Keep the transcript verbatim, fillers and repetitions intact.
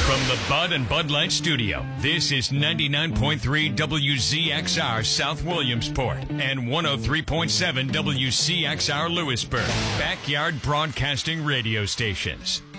From the Bud and Bud Light Studio, this is ninety-nine point three W Z X R South Williamsport and one oh three point seven W C X R Lewisburg, backyard broadcasting radio stations.